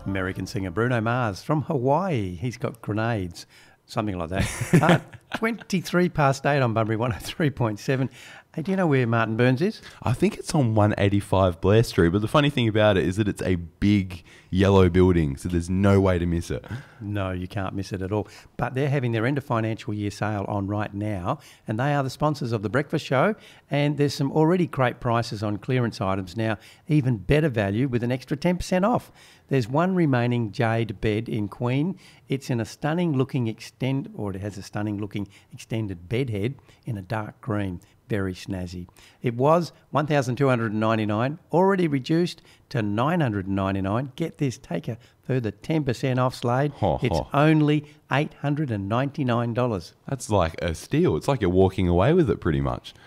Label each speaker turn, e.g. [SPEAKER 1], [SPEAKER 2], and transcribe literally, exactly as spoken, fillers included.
[SPEAKER 1] American singer Bruno Mars from Hawaii. He's got grenades, something like that. uh, twenty-three past eight on Bunbury one oh three point seven. Hey, do you know where Martin Burns is?
[SPEAKER 2] I think it's on one eighty-five Blair Street, but the funny thing about it is that it's a big yellow building, so there's no way to miss it.
[SPEAKER 1] No, you can't miss it at all. But they're having their end of financial year sale on right now, and they are the sponsors of The Breakfast Show, and there's some already great prices on clearance items now, even better value with an extra ten percent off. There's one remaining Jade bed in Queen. It's in a stunning looking extend, or it has a stunning looking extended bed head in a dark green. Very snazzy. It was one thousand two hundred ninety-nine dollars, already reduced to nine hundred ninety-nine dollars. Get this, take a further ten percent off, Slade.
[SPEAKER 2] Ho,
[SPEAKER 1] it's
[SPEAKER 2] ho.
[SPEAKER 1] only eight hundred ninety-nine dollars.
[SPEAKER 2] That's like a steal. It's like you're walking away with it pretty much.